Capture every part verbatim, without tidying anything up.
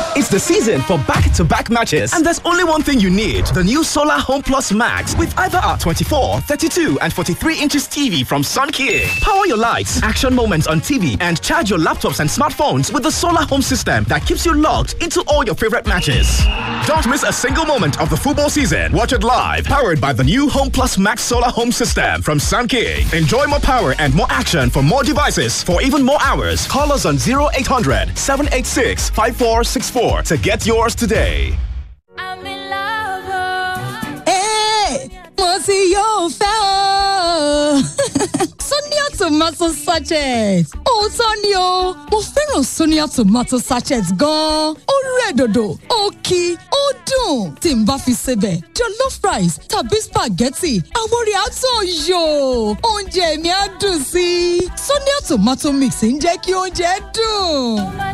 It's the season for back-to-back matches, and there's only one thing you need: the new Solar Home Plus Max with either our twenty-four, thirty-two, and forty-three inches T V from Sun King. Power your lights, action moments on T V, and charge your laptops and smartphones with the Solar Home system that keeps you logged into all your favorite matches. Don't miss a single moment of the football season. Watch it live, powered by the new Home Plus Max Solar Home system from Sun King. Enjoy more power and more action for more devices for even more hours. Call us on zero eight hundred, seven eight six, five four six four to get yours today. I'm in love. Hey, what's your fell? Sonia tomato sachet. Oh, Sonia, mo fẹ́ràn Sonia tomato sachet gan. Ó rẹ̀ dòdò, ó kí, ó dùn. Tí n bá fi sebẹ̀, jollof rice tàbí spaghetti, àwọn rẹ̀ á tàn yò. Oúnjẹ mi á dùn sí. Sonia tomato mix ń jẹ́ kí oúnjẹ dùn.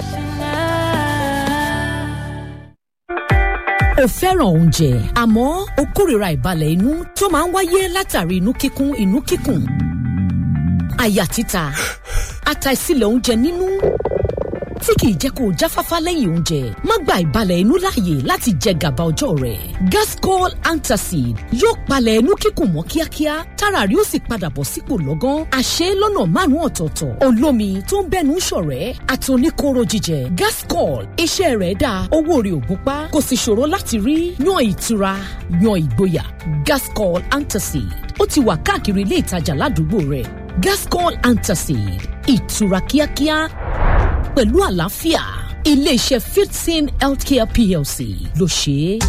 O fẹ́ràn oúnjẹ, àmọ́ o kórìíra ìbalẹ̀ inú tó máa ń wáyé látàrí inú kíkún inú kíkùn. Àyà títa, àtàìsílẹ̀ oúnjẹ nínú, tí kìí jẹ́ kó o jáfáfá lẹ́yìn oúnjẹ. Má gba ìbalẹ̀ inú láàyè láti jẹ gàba ọjọ́ rẹ̀. Gascol Antacid yóò palẹ̀ inú kíkùn mọ́ kíákíá, tára rí ó sì padà bọ̀ sípò lọ́gán. Àṣẹ lọ́nà márùn-ún ọ̀tọ̀ọ̀tọ̀, olómi tó ń bẹ́nu ṣọ̀rẹ́ àti oníkóró jíjẹ. Gascol, iṣẹ́ rẹ̀ dáa, owó rẹ̀ ò gúnpá, kò sì ṣòro láti rí. Yan ìtura, yan ìgboyà. Gascol Antacid ó ti wà káàkiri ilé ìtajà ládùúgbò rẹ̀. Gascol Antacid, ìtura kíákíá pẹ̀lú àlàáfíà. Ilé-iṣẹ́ Fifteen Healthcare P L C ló ṣe é.